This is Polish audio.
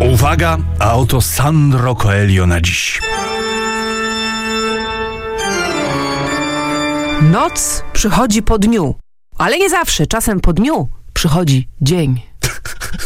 Uwaga, a oto Sandro Coelho na dziś. Noc przychodzi po dniu, ale nie zawsze. Czasem po dniu przychodzi dzień.